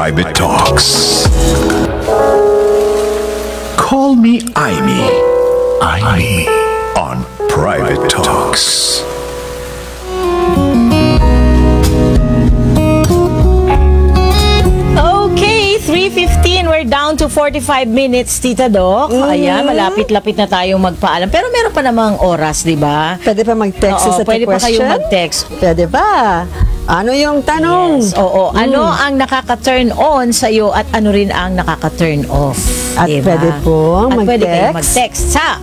Private Talks. Call me Aimee. Aimee on Private Talks. Okay, 3:15. We're down to 45 minutes, Tita Doc. Ayan, malapit-lapit na tayong magpaalam. Pero meron pa namang oras, di ba? Pwede pa mag-text Oo, sa pwede pa question? kayong mag-text. Pwede ba? Ano yung tanong? Yes, oo. Ano ang nakaka-turn on sa'yo at ano rin ang nakaka-turn off? At diba? pwede po At pwede kayong mag-text mag-text sa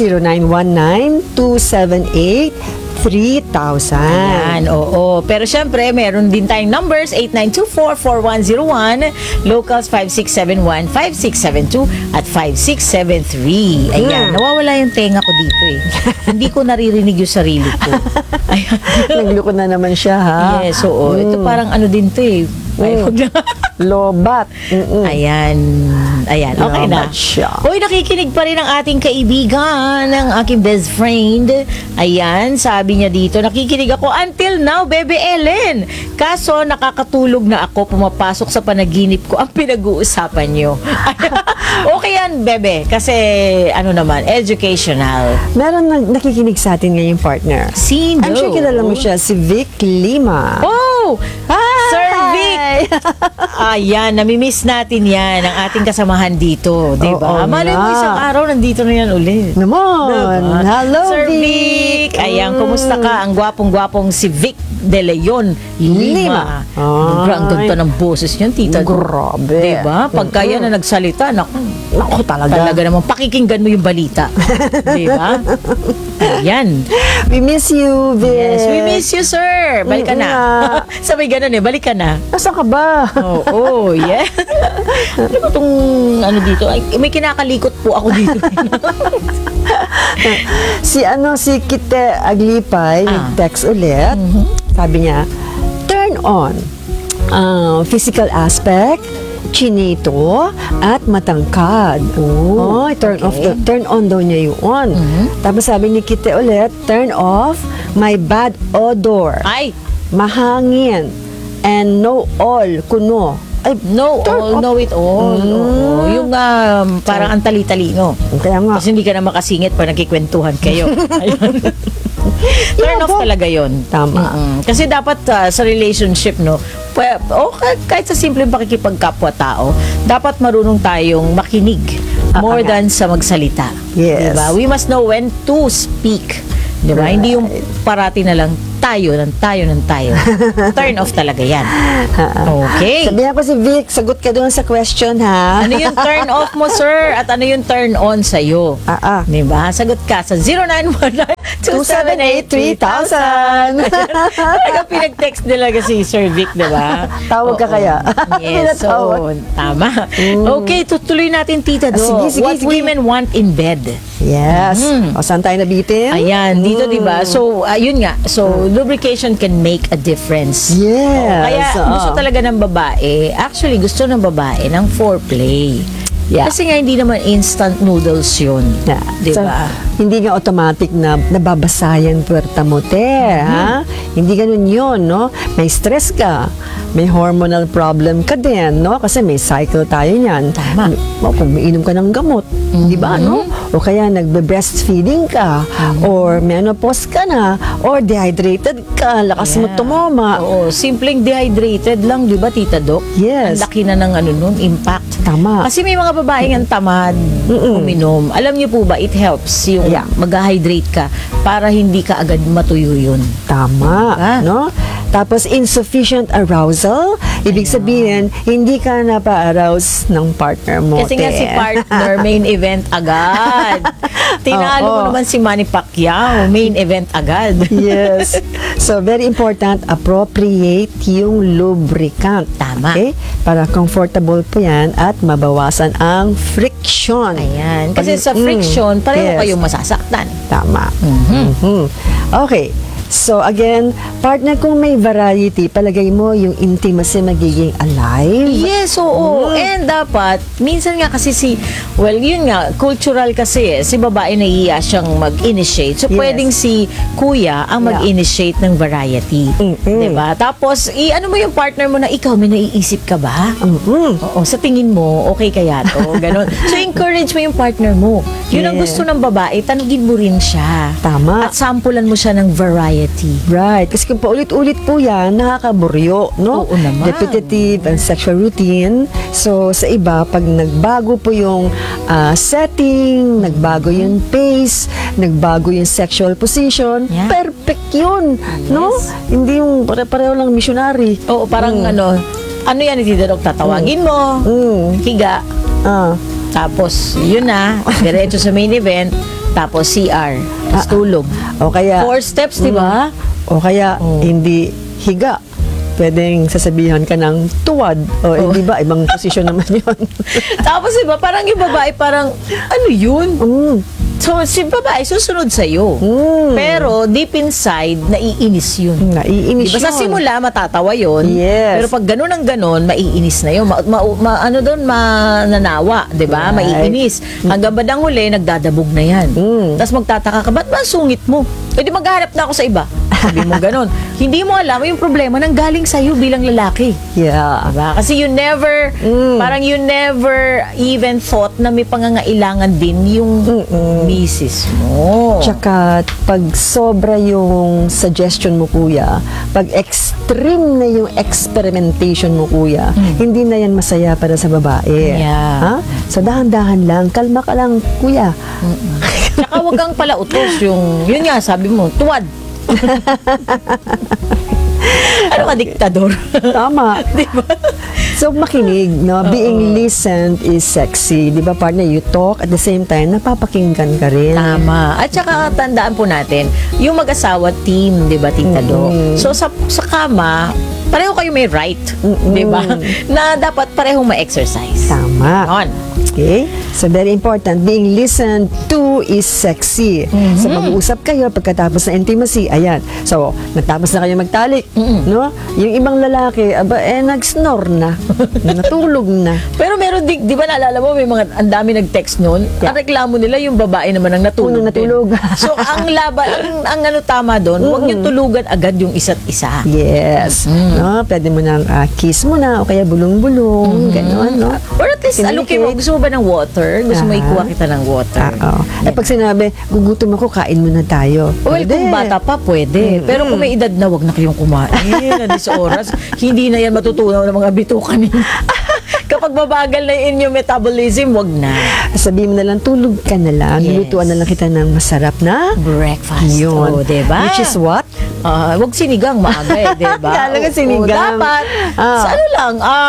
0919-278-3000. Ayan, oo. Pero syempre, meron din tayong numbers 8924-4101, locals 5671, 5672, at 5673. Ayan, nawawala yung tenga ko dito eh. Hindi ko naririnig yung sarili ko. Ayan. Nagloko na naman siya, ha? Yes, oo. Ito parang ano din to eh. Ay, huwag na. Lobat. Ayan. Ayan. Okay na. Lobat siya. Uy, nakikinig pa rin ang ating kaibigan, ang aking best friend. Ayan, sabi niya dito, nakikinig ako until now, Bebe Ellen. Kaso, nakakatulog na ako, pumapasok sa panaginip ko ang pinag-uusapan niyo. Okay yan, Bebe. Kasi, ano naman, educational. Meron nakikinig sa atin ngayong partner. Sino? I'm sure kilala mo siya, si Vic Lima. Oh! Hi! Sir Vic! Ayan, namimiss natin yan, ang ating kasamahan dito, di ba? Oo Malay mo nga. isang araw, nandito na yan ulit. Naman. Diba? Hello, Sir Vic. Vic! Ayan, kumusta ka? Ang gwapong-gwapong si Vic De Leon Lima. Lima. Ang ganda ng boses niyan, tita. Grabe. Diba? Pagka yan na nagsalita, naku, talaga. Talaga naman, pakikinggan mo yung balita. Diba? Ayan. We miss you, Vic. Yes, we miss you, sir. Balik ka na. Sabay ganun eh, balik ka na. Nasaan ka ba? Oo, yeah. Ano ba itong ano dito? Ay, may kinakalikot po ako dito. si Kite Aglipay, nag-text ulit. Sabi niya, turn on physical aspect, chinito, at matangkad. Oh, turn on daw niya yun. Tapos sabi ni Kite ulit, turn off my bad odor. Ay, Mahangin and know all, kuno. Ay, know all, know it all. Oo. Yung parang ang tali-talino. Kaya nga. Kasi hindi ka na makasingit pa nagkikwentuhan kayo. Ayun. Turn off talaga yon. Tama. Kasi dapat sa relationship, no, kahit sa simpleng pakikipagkapwa-tao, dapat marunong tayong makinig more than sa magsalita. Yes. Diba? We must know when to speak. Diba? Right. Hindi yung parati na lang tayo. Turn off talaga yan. Okay. Sabihan ko si Vic, sagot ka doon sa question, ha? Ano yung turn off mo, sir? At ano yung turn on sa'yo? Diba? Sagot ka sa 0919-278-3000. Talaga pinag-text nila kasi Sir Vic, diba? Tawag ka kaya? Yes, so, tama. Okay, tutuloy natin, Tita Do. Sige. What women want in bed. Yes. O, saan tayo nabitin? Ayan, dito, diba? So, yun nga. So, lubrication can make a difference. Yes. Kaya, gusto talaga ng babae, actually, gusto ng babae ng foreplay. Yeah. Kasi nga, hindi naman instant noodles yun. Yeah. Diba? So, hindi nga automatic na nababasayan puwerta mo, ha? Hindi ganun yun, no? May stress ka. May hormonal problem ka din, no? Kasi may cycle tayo niyan. Tama. Kung umiinom ka ng gamot, di ba, no? O kaya nagbe-breastfeeding ka, or menopause ka na, or dehydrated ka, lakas mo tumama. Oo, simpleng dehydrated lang, di ba, Tita Doc? Yes. Ang laki na ng impact. Tama. Kasi may mga babaeng ang tamad uminom. Alam niyo po ba, it helps yung mag-hydrate ka para hindi ka agad matuyo yun. Tama, no? Tapos insufficient arousal, ibig sabihin, hindi ka napa-arouse ng partner mo. Kasi nga si partner, main event agad. Tinalo mo naman si Manny Pacquiao, main event agad. Yes. So, very important, appropriate yung lubricant. Tama. Okay? Para comfortable po yan at mabawasan ang friction. Ayan. Kasi sa friction, pareho kayong masasaktan. Tama. Okay. So again, partner, kung may variety, palagay mo yung intimacy magiging alive. Yes, oo. And dapat, minsan nga kasi yun nga, cultural kasi si babae nahihiya siyang mag-initiate. So, Yes. pwedeng si kuya ang mag-initiate ng variety. Diba? Tapos, ano mo yung partner mo na ikaw, may naiisip ka ba? Oo, sa tingin mo, okay kaya to? Ganon. So, encourage mo yung partner mo. Yun ang Yeah. gusto ng babae, tanugin mo rin siya. Tama. At sampulan mo siya ng variety. Right. Kasi kung paulit-ulit po yan, nakakaburyo, no? Oo naman. Repetitive and sexual routine. So, sa iba, pag nagbago po yung setting, nagbago yung pace, nagbago yung sexual position, Yeah. perfect yun, no? Hindi yung pare-pareho lang missionary. Oo, parang ano yan, Tita Doc, tatawagin mo, higa, tapos yun na, diretso sa main event, tapos CR, tapos tulog. O kaya, 4 steps, di ba? o kaya, hindi higa. Pwedeng sasabihan ka ng tuwad. O, hindi ba? Ibang posisyon naman yun. Tapos di ba, parang yung babae, parang, ano yun? So, si babae, susunod sa'yo. Pero, deep inside, naiinis yun. Naiinis Diba, sa yun. simula, matatawa yun. Yes. Pero pag ganun ang ganun, maiinis na yun. Ano doon, mananawa. Diba? Right. Maiinis. Hanggang badang huli, nagdadabog na yan. Tapos magtataka ka, ba't ba ang sungit mo? Pwede maghanap na ako sa iba. Sabi mo ganun. Hindi mo alam yung problema nang galing sa'yo bilang lalaki. Yeah. Diba? Kasi you never, parang you never even thought na may pangangailangan din yung misis mo. Tsaka, pag sobra yung suggestion mo, kuya, pag extreme na yung experimentation mo, kuya, hindi na yan masaya para sa babae. Yeah. Ha? So, dahan-dahan lang, kalma ka lang, kuya. Tsaka wag kang palautos yung, yun nga, sabi mo, tuwad. Ano ka, diktador? Tama. Diba? So, makinig, no? Being listened is sexy. Di ba, partner? You talk, at the same time, napapakinggan ka rin. Tama. At saka tandaan po natin, yung mag-asawa team, di ba, Tita Do? So, sa kama, pareho kayo may right. Di ba? Na dapat parehong ma-exercise. Tama. Yun. Okay? So, very important. Being listened to is sexy. So, mag-uusap kayo pagkatapos ng intimacy. Ayan. So, natapos na kayo magtalik. No? Yung ibang lalaki, nag-snore na. Natulog na. Pero meron di ba naalala mo, may mga, ang dami nag-text nun. Yeah. Ang reklamo nila, yung babae naman ang natulog. Unang natulog. din. So, ang laban, ang ano tama doon, huwag niyong tulugan agad yung isa't isa. Yes. No? Pwede mo nang kiss mo na o kaya bulong-bulong. Ganon, no? Or at least, alukin mo, gusto mo ba ng water? Gusto mo ikuha kita ng water? Oo. At pag sinabi, gugutom ako, kain muna tayo. Well, kung bata pa, pwede. Pero kung may edad na, wag na kayong kumain. Na sa oras, hindi na yan matutunaw ng mga bituka ninyo. Kapag mabagal na yung inyong metabolism, wag na. Sabihin mo na lang, tulog ka na lang. Yes. Nilutuan na lang kita ng masarap na Breakfast. yun. Oh, diba? Which is what? Wag sinigang maaga eh, diba? Lalo ka sinigang. Dapat, sa ano lang,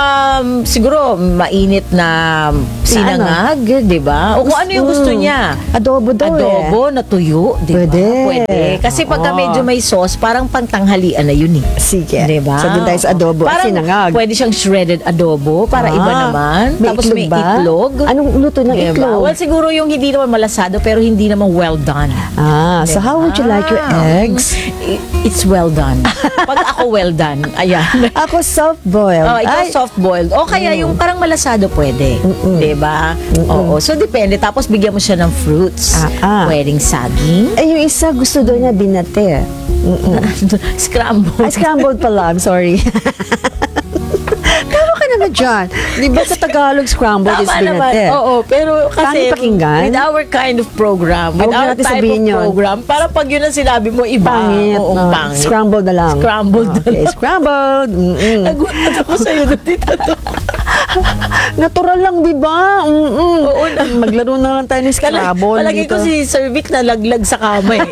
siguro, mainit na sinangag, diba? O kung ano yung gusto niya. Adobo daw Adobo na tuyo, diba? Pwede. Kasi pagka Oo. medyo may sauce, parang pangtanghalian na yun eh. Sige. Diba? So, doon tayo sa adobo at Parang sinangag. pwede siyang shredded adobo para iba naman. May Tapos itlog may ba? itlog. Anong luto ng Diba? itlog? Well, siguro yung hindi naman malasado pero hindi naman well done. So how would you like your eggs? It's well done. Pag ako well done, ayan. Ako soft-boiled. Oh, ikaw Ay, soft-boiled. O kaya yung parang malasado pwede. Diba? Oo. So, depende. Tapos, bigyan mo siya ng fruits. Pwedeng saging. yung isa gusto doon niya binate. Scrambled. Ay, scrambled pala. I'm sorry. Tama ka naman dyan. Di ba sa Tagalog, scrambled is Tama naman. binate? Oo, pero kasi Pangit pakinggan. with our kind of program, with Huwag our natin type of sabihin yun. program, parang pag yun ang sinabi mo, iba. Pangit. Oo, no? pangit. Scrambled na lang. Scrambled na Okay, lang. scrambled. Nagulat ako sa'yo doon dito. Natural lang, di ba? Oo na. Maglaro na lang tayo ng Scrabble Palagi dito. ko si Sir Vic na laglag sa kama eh.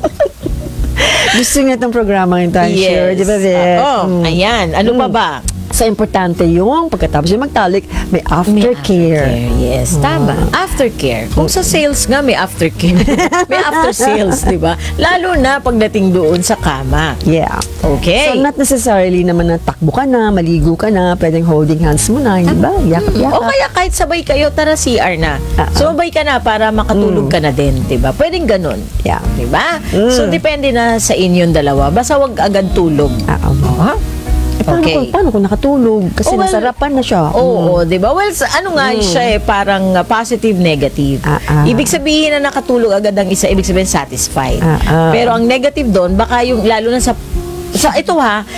Gusto niya itong programa yung tayo, sure, di ba, Vic? Ayan. Ano pa ba? So, importante yung pagkatapos yung magtalik, may aftercare. Yes, tama. Aftercare. Kung sa sales nga, may aftercare. May after sales, di ba? Lalo na pagdating doon sa kama. Yeah. Okay. So, not necessarily naman na takbo ka na, maligo ka na, pwedeng holding hands mo na, di ba? Yakap-yakap. O kaya kahit sabay kayo, tara CR na. Sumabay ka na para makatulog ka na din, di ba? Pwedeng ganun. Yeah. Di ba? So, depende na sa inyong dalawa. Basta wag agad tulog. Ha? Paano kung nakatulog? Kasi nasarapan na siya. Oo, di ba? Well, ano nga siya parang positive, negative. Ibig sabihin na nakatulog agad ang isa, ibig sabihin satisfied. Pero ang negative doon, baka yung, lalo na sa ito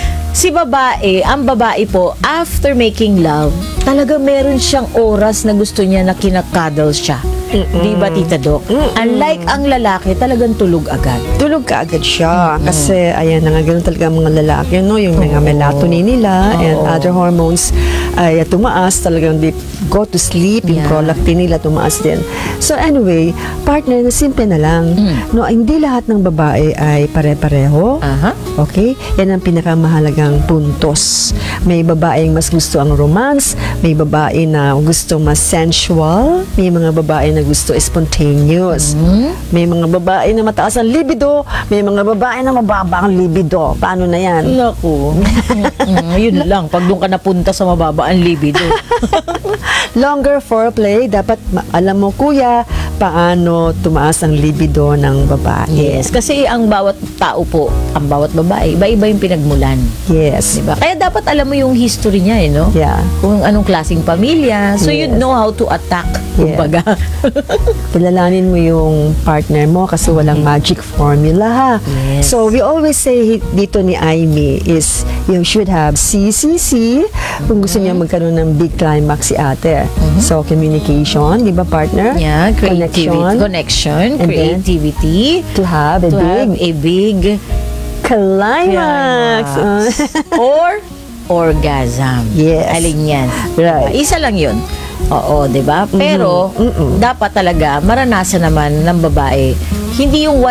ang babae po, after making love, talaga meron siyang oras na gusto niya na kinakadals siya. Di ba, Tita Doc? Unlike ang lalaki, talagang tulog agad. Tulog ka agad siya. Kasi, ayan na nga, ganun talaga ang mga lalaki, no? Yung mga melatonin nila and other hormones ay tumaas. Talagang they go to sleep. Yung prolactin nila tumaas din. So, anyway, partner, na simple na lang. No, hindi lahat ng babae ay pare-pareho. Okay? Yan ang pinakamahalagang puntos. May babaeng mas gusto ang romance. May babae na gusto mas sensual. May mga babae na gusto spontaneous. May mga babae na mataas ang libido. May mga babae na mababa ang libido. Paano na yan? Naku. Yun lang. Pag doon ka napunta sa mababa ang libido. Longer foreplay. Dapat alam mo, kuya, paano tumaas ang libido ng babae. Yes. Kasi ang bawat tao po, ang bawat babae, iba-iba yung pinagmulan. Yes. Diba? Kaya dapat alam mo yung history niya, no? Yeah. Kung anong klaseng pamilya. So, you'd know how to attack. Kumbaga. Kilalanin mo yung partner mo kasi walang magic formula, ha? Yes. So, we always say dito ni Aimee is you should have CCC kung gusto niya magkaroon ng big climax si ate. So, communication, di ba, partner? Yeah, connection, And creativity. To have a big climax. Or orgasm. Yes. Alin yan? Right. Isa lang yun. Oo, di ba? Pero, dapat talaga, maranasan naman ng babae, hindi yung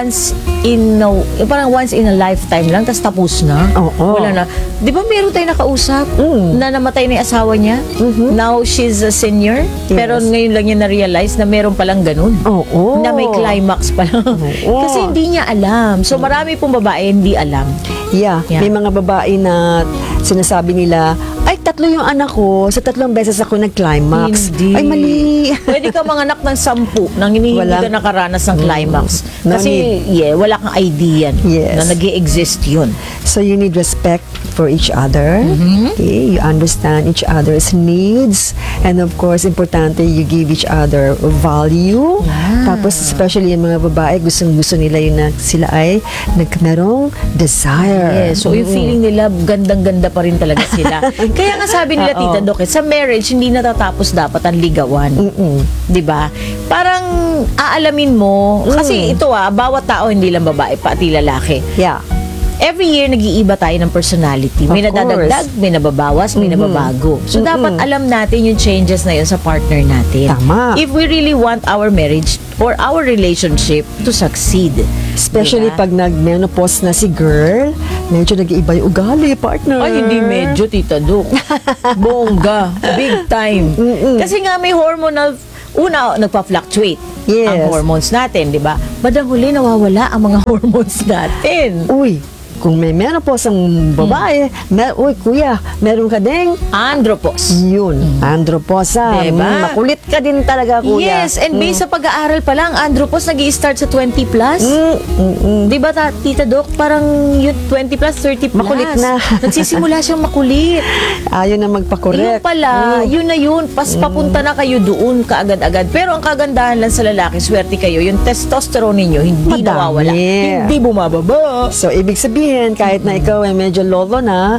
parang once in a lifetime lang, tas tapos na. Oo. Wala na. Di ba meron tayong nakausap na namatay na yung asawa niya? Now, she's a senior. Yes. Pero ngayon lang niya na-realize na meron palang ganun. Oo. Na may climax pa lang. Oo. Kasi hindi niya alam. So, marami pong babae hindi alam. Yeah. May mga babae na sinasabi nila, ay, 3 yung anak ko, sa 3 beses ako nag-climax. Hindi. Ay, mali. Pwede ka manganak ng 10 nang hindi ka nakaranas ng climax. No Kasi, wala kang idea Yes. na nag-i-exist yun. So you need respect for each other. Okay, you understand each other's needs, and of course, importante you give each other value. Tapos especially yung mga babae, gusto nila yun na sila ay merong desire. Yes. So, yung feeling nila, gandang-ganda pa rin talaga sila. Kaya nga sabi nila, Tita Doc, sa marriage, hindi natatapos dapat ang ligawan. Di ba? Parang aalamin mo, kasi ito bawat tao, hindi lang babae, pati lalaki. Yeah. Every year, nag-iiba tayo ng personality. May Of nadadagdag, may nababawas, may nababago. So, dapat alam natin yung changes na yun sa partner natin. Tama. If we really want our marriage or our relationship to succeed. Especially Diba? pag nag-menopause na si girl, medyo nag-iiba yung ugali, partner. Ay, hindi medyo, Tita Doc. Bongga. Big time. Kasi nga may hormonal, nagpa-fluctuate Yes. ang hormones natin, di ba? Badang huli, nawawala ang mga hormones natin. Uy, kung may menopause ang babae, uy, kuya, meron ka ding Andropause. yun, androposa. Diba? Makulit ka din talaga, kuya. Yes, and based sa pag-aaral pa lang, andropause nag-i-start sa 20 plus. Di ba, Tita Doc? Parang yun, 20 plus, 30 plus. Makulit na. Nagsisimula siyang makulit. Ayaw na magpa-correct. Yun pala, yun na yun. Papunta na kayo doon kaagad-agad. Pero ang kagandahan lang sa lalaki, swerte kayo, yung testosterone ninyo, hindi Madami. nawawala. Hindi bumababa. So, ibig sabihin, kahit na ikaw ay medyo lolo na,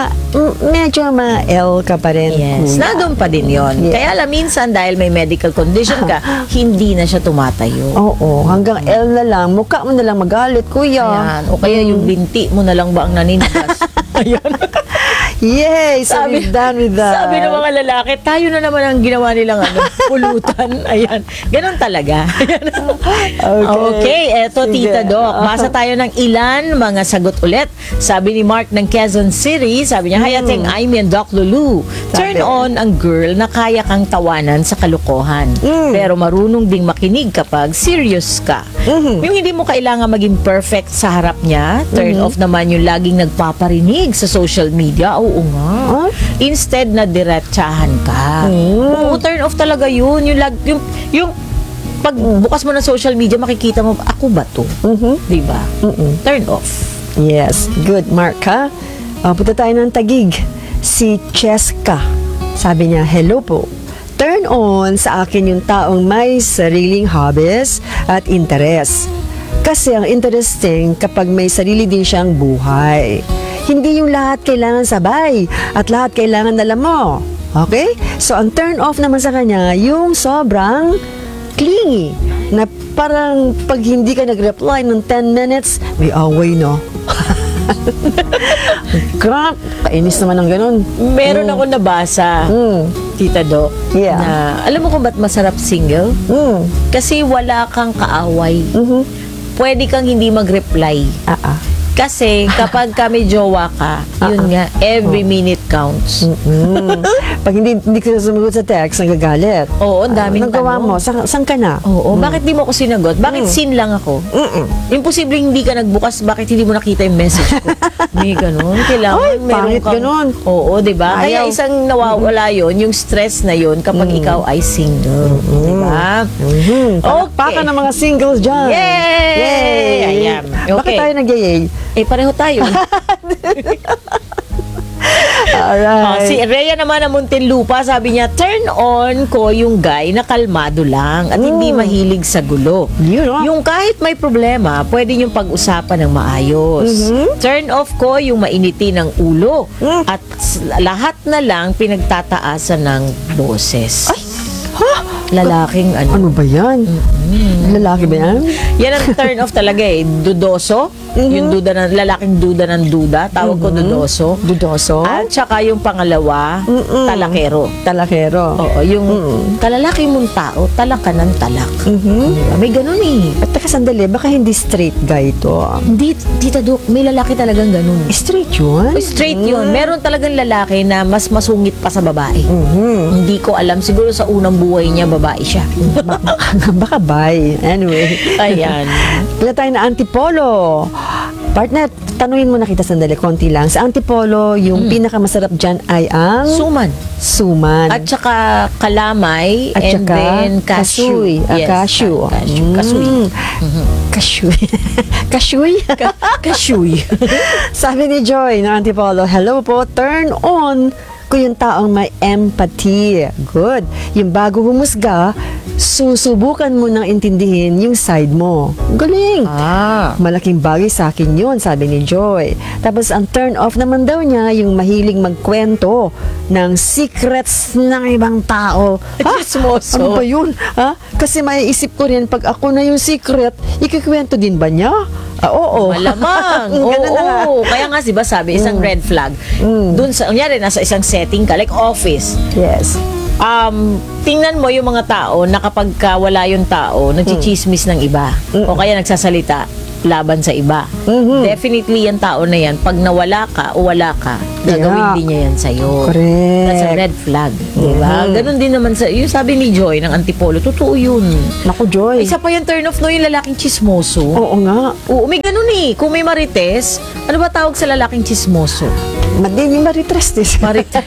medyo ma-L ka pa rin. Yes, kuya. nandun pa din yon. Yeah. Kaya lang minsan dahil may medical condition ka, hindi na siya tumatayo. Oo, hanggang L na lang, mukha mo na lang magalit, kuya. Ayan. O kaya yung binti mo na lang ba ang naninigas? Ayan. Yay! So we're done with that. Sabi ng mga lalaki, tayo na naman ang ginawa nilang pulutan. Ayan. Ganon talaga. Okay, eto Sige. Tita Doc. Basa tayo ng ilan mga sagot ulit. Sabi ni Mark ng Quezon City, sabi niya, Hayating Amy and Doc Lulu. Turn Sabi. on ang girl na kaya kang tawanan sa kalokohan. Pero marunong ding makinig kapag serious ka. Yung hindi mo kailangan maging perfect sa harap niya. Turn off naman yung laging nagpaparinig sa social media. Oo nga. Huh? Instead na diretsahan ka. Oo, turn off talaga yun. Yung pag bukas mo ng social media, makikita mo, ako ba to? Diba? Turn off. Yes, good, Mark, ha? Punta tayo ng Tagig. Si Cheska. Sabi niya, hello po. Turn on sa akin yung taong may sariling hobbies at interes. Kasi ang interesting kapag may sarili din siyang buhay. Hindi yung lahat kailangan sabay at lahat kailangan alam mo. Okay? So, ang turn off naman sa kanya, yung sobrang clingy. Na parang pag hindi ka nag-reply ng 10 minutes, may away, no? Crap! Kainis naman ng ganun. Meron ako nabasa, Tita Do, Yeah. na alam mo kung ba't masarap single? Kasi wala kang kaaway. Pwede kang hindi mag-reply. Kasi kapag kami jowa ka, yun nga, every minute counts. Pag hindi ka sumagot sa text, nagagalit. Oo, ang daming Anong gawa tanong. mo? Saan ka na? Oo, bakit di mo ako sinagot? Bakit sin lang ako? Imposible hindi ka nagbukas, bakit hindi mo nakita yung message ko? May ganun. Kailangan Ay, meron pangit kang... ganun. Oo, di ba? Kaya Ayaw. isang nawawala yun, yung stress na yun kapag ikaw ay single. Di ba? Palakpakan ng mga singles dyan. Yay! Ayan. Bakit Okay. tayo nag-yay? Eh, pareho tayo. Alright. Si Rhea naman ng Muntinlupa, sabi niya, turn on ko yung guy na kalmado lang at hindi mahilig sa gulo. Yun, oh. Yung kahit may problema, pwede niyong pag-usapan ng maayos. Turn off ko yung mainiti ng ulo at lahat na lang pinagtataasan ng boses. Lalaking ano. Ano ba yan? Lalaki ba yan? Yan ang turn off talaga eh. Dudoso. Yung duda ng, lalaking duda ng duda. Tawag ko dudoso. Dudoso? At saka yung pangalawa, talakero. Talakero. Oo, yung kalalaki mong tao, talak ka ng talak. Diba? May ganun eh. At teka sandali, baka hindi straight guy ito. Hindi, Tita Dok, may lalaki talagang ganun. Straight yun? Straight yun. Meron talagang lalaki na mas masungit pa sa babae. Hindi ko alam. Siguro sa unang buhay niya, babae siya. Baka bye. Anyway. Ayan. Wala tayo na Antipolo. Partner, tanungin mo na kita sandali, konti lang. Sa Antipolo, yung pinakamasarap dyan ay ang Suman. suman. At saka kalamay. At and saka then cashew. kasoy. Cashew. Cashew. Kasoy. Kashuy. Kashuy? Kashuy. Sabi ni Joy ng Antipolo, hello po, turn on ko yung taong may empathy. Good. Yung bago humusga, susubukan mo nang intindihin yung side mo. Galing. Malaking bagay sa akin yun, sabi ni Joy. Tapos ang turn off naman daw niya, yung mahilig magkwento ng secrets ng ibang tao. Chismoso. Ano ba yun? Ha? Kasi maiisip ko rin, pag ako na yung secret, ikikwento din ba niya? Oo. Malamang. Ganun na nga. Oo. Kaya nga, diba sabi, isang red flag. Dun sa, kunyari, nasa isang setting ka, like office. Yes. Tingnan mo yung mga tao na kapag wala yung tao, nagchichismis ng iba. O kaya nagsasalita laban sa iba. Definitely yung tao na yan, pag nawala ka o wala ka, gagawin Yeah. din niya yan sa'yo. Correct. That's a red flag. Diba? Ganon din naman sa, yung sabi ni Joy ng Antipolo, totoo yun. Naku, Joy. Isa pa yung turn off no, yung lalaking chismoso. Oo nga. Oo, may ganun eh. Kung may marites, ano ba tawag sa lalaking chismoso? Madini maritrastis. Marites.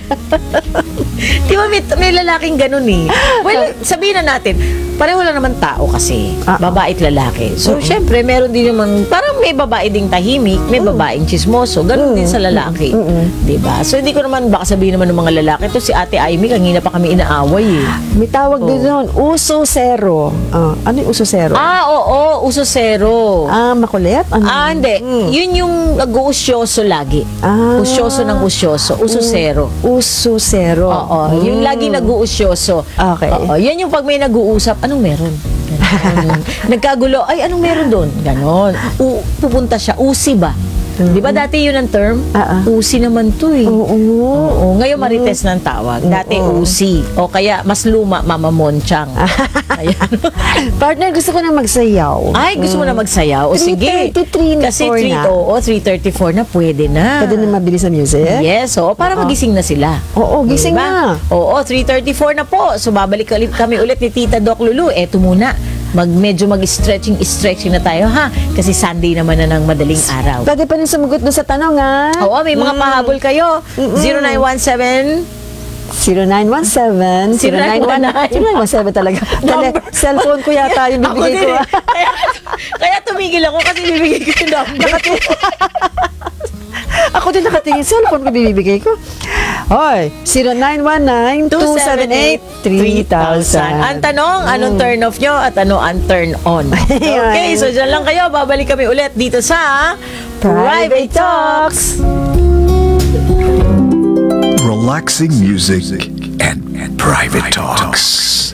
Di ba may lalaking ganun eh? Well, sabihin na natin, pareho lang naman tao kasi. Babae at lalaki. So, syempre, meron din naman, parang may babae ding tahimik, may babaeng chismoso. Ganun din sa lalaki. Diba? So, hindi ko naman, baka sabihin naman ng mga lalaki, ito si Ate Amy, kanina pa kami inaaway eh. May tawag din doon, uso zero. Ano yung uso zero? Oo, uso zero. Makulit? Ano? Hindi. Yun yung nag-uusyoso lagi. Usyoso ng usyoso. Uso zero. Uso zero. Oo. Yung lagi nag-uusyoso. Okay. Oo. Yan yung pag may nag-uusap, anong meron? Ganon. Nagkagulo, ay anong meron doon? Ganon. Pupunta siya, usi ba? Di ba dati yun ang term? Usi naman to eh. Oo, ngayon Marites ng tawag. Dati Usi. O kaya mas luma, Mama Monchang. Ayan. Partner, gusto ko na magsayaw. Ay, gusto mo na magsayaw? O sige. 3:33 na Kasi 4 na. 3:34 na pwede na. Pwede na mabilis ang music? Yes, oo, para magising na sila. Oo, gising na. Oo, 3:34 na po. So babalik kami ulit ni Tita Doc Lulu. Eto muna. Medyo mag-stretching na tayo ha. Kasi Sunday naman na ng madaling araw. Pwede pa rin sumagot doon sa tanong, ha? Oo, may mga pahabol kayo. 0917 0917 0917 talaga. Cellphone ko yata yung Ako bibigay din ko. eh. Kaya tumigil ako kasi bibigay ko yung number. Ako din nakatingin. Cellphone ko bibigay ko. Hoy, 0919-278-3000. Ang tanong, anong turn off nyo at ano ang turn on? Okay, so dyan lang kayo. Babalik kami ulit dito sa Private Talks. Relaxing music and private talks.